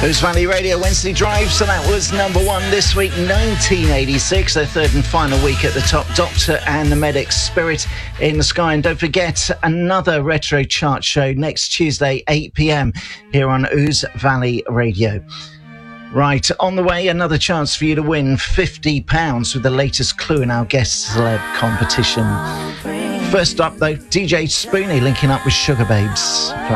Ouse Valley Radio Wednesday Drive, so that was number one this week, 1986, their third and final week at the top. Doctor and the Medics, Spirit in the Sky. And don't forget, another retro chart show next Tuesday, 8 p.m. here on Ouse Valley Radio. Right, on the way, another chance for you to win £50 with the latest clue in our Guest Celeb competition. First up, though, DJ Spoonie linking up with Sugar Babes.